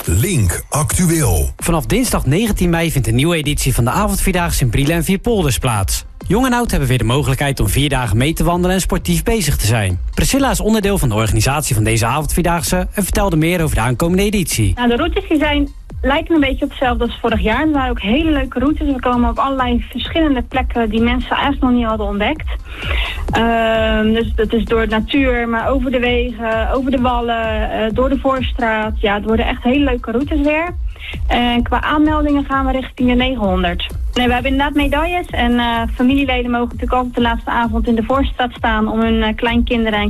Link Actueel. Vanaf dinsdag 19 mei vindt een nieuwe editie van de avondvierdaagse in Brielen en Vierpolders plaats. Jong en oud hebben weer de mogelijkheid om 4 dagen mee te wandelen en sportief bezig te zijn. Priscilla is onderdeel van de organisatie van deze avondvierdaagse en vertelde meer over de aankomende editie. Nou, de routes die lijken een beetje op hetzelfde als vorig jaar. Er waren ook hele leuke routes. We komen op allerlei verschillende plekken die mensen eigenlijk nog niet hadden ontdekt. Dus dat is door de natuur, maar over de wegen, over de wallen, door de Voorstraat. Ja, het worden echt hele leuke routes weer. En qua aanmeldingen gaan we richting de 900. Nee, we hebben inderdaad medailles en familieleden mogen natuurlijk ook op de laatste avond in de Voorstraat staan om hun kleinkinderen en